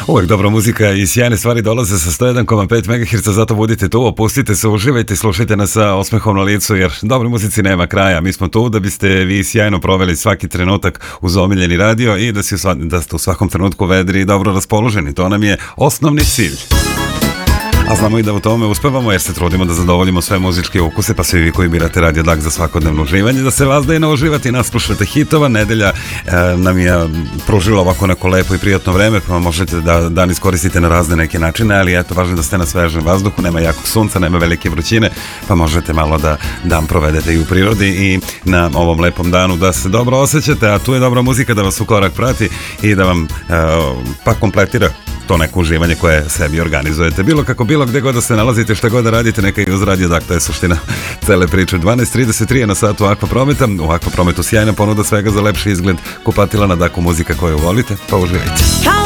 Uvijek dobra muzika i sjajne stvari dolaze sa 101,5 MHz, zato budite tu, opustite se, uživajte i slušajte nas sa osmehom na licu, jer dobroj muzici nema kraja. Mi smo tu da biste vi sjajno proveli svaki trenutak uz omiljeni radio i da ste u svakom trenutku vedri i dobro raspoloženi. To nam je osnovni cilj. A znamo i da u tome uspevamo jer se trudimo da zadovoljimo sve muzičke ukuse, pa svi vi koji birate Radio Dak za svakodnevno uživanje, da se vas da i ne uživati, nas slušate hitova. Nedelja nam je pružila ovako neko lepo i prijatno vreme, pa možete da dan iskoristite na razne neke načine, ali eto, važno da ste na svežem vazduhu, nema jakog sunca, nema velike vrućine, pa možete malo da dan provedete i u prirodi i na ovom lepom danu da se dobro osjećate, a tu je dobra muzika da vas u korak prati i da vam pa kompletira to neko uživanje koje sebi organizujete. Bilo kako bilo, gde god da se nalazite, šta god da radite, neka i uz Radio Dak, to je suština cele priče. 12:33 je na satu Akvaprometa. U Akvaprometu sjajna ponuda svega za lepši izgled, kupatila na Daku, muzika koju volite, pa uživajte.